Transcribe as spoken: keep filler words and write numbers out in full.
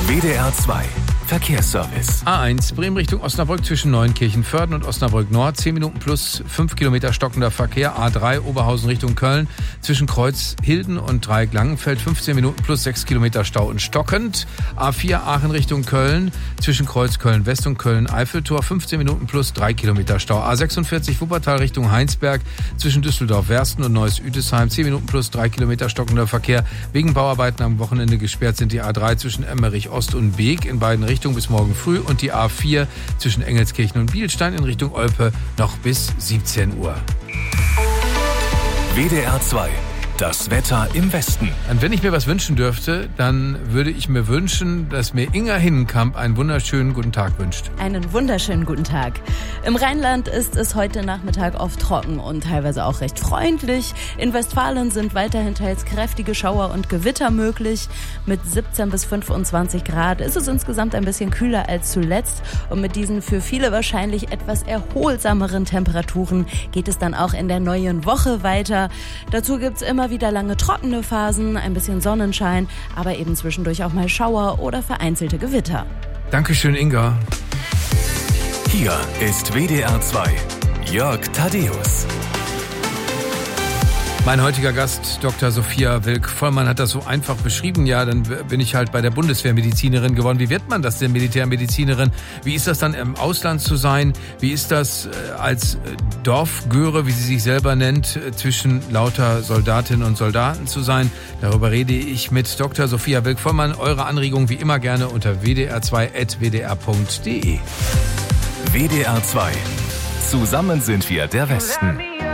W D R zwei Verkehrsservice. A eins, Bremen Richtung Osnabrück zwischen Neunkirchen-Vörden und Osnabrück Nord. zehn Minuten plus fünf Kilometer stockender Verkehr. A drei, Oberhausen Richtung Köln zwischen Kreuz Hilden und Dreieck Langenfeld. fünfzehn Minuten plus sechs Kilometer Stau und stockend. A vier, Aachen Richtung Köln zwischen Kreuz Köln-West und Köln-Eiffeltor. fünfzehn Minuten plus drei Kilometer Stau. A sechsundvierzig, Wuppertal Richtung Heinsberg zwischen Düsseldorf-Wersten und Neuss-Üdesheim. zehn Minuten plus drei Kilometer stockender Verkehr. Wegen Bauarbeiten am Wochenende gesperrt sind die A drei zwischen Emmerich Ost und Beek in beiden Richtungen bis morgen früh und die A vier zwischen Engelskirchen und Bielstein in Richtung Olpe noch bis siebzehn Uhr. W D R zwei, das Wetter im Westen. Und wenn ich mir was wünschen dürfte, dann würde ich mir wünschen, dass mir Inga Hinnenkamp einen wunderschönen guten Tag wünscht. Einen wunderschönen guten Tag. Im Rheinland ist es heute Nachmittag oft trocken und teilweise auch recht freundlich. In Westfalen sind weiterhin teils kräftige Schauer und Gewitter möglich. Mit siebzehn bis fünfundzwanzig Grad ist es insgesamt ein bisschen kühler als zuletzt. Und mit diesen für viele wahrscheinlich etwas erholsameren Temperaturen geht es dann auch in der neuen Woche weiter. Dazu gibt's immer wieder lange trockene Phasen, ein bisschen Sonnenschein, aber eben zwischendurch auch mal Schauer oder vereinzelte Gewitter. Dankeschön, Inga. Hier ist W D R zwei, Jörg Thaddeus. Mein heutiger Gast, Doktor Sophia Wilk-Vollmann, hat das so einfach beschrieben. Ja, dann bin ich halt bei der Bundeswehrmedizinerin geworden. Wie wird man das denn, Militärmedizinerin? Wie ist das dann im Ausland zu sein? Wie ist das als Dorfgöre, wie sie sich selber nennt, zwischen lauter Soldatinnen und Soldaten zu sein? Darüber rede ich mit Doktor Sophia Wilk-Vollmann. Eure Anregungen wie immer gerne unter w d r zwei at w d r punkt d e. W D R zwei. Zusammen sind wir der Westen.